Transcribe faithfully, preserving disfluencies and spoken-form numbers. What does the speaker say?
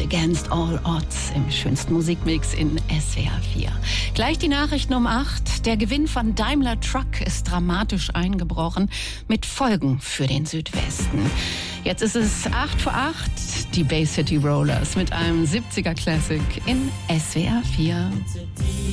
Against All Odds im schönsten Musikmix in S W R vier. Gleich die Nachrichten um acht. Der Gewinn von Daimler Truck ist dramatisch eingebrochen mit Folgen für den Südwesten. Jetzt ist es acht vor acht. Die Bay City Rollers mit einem siebziger Classic in S W R vier.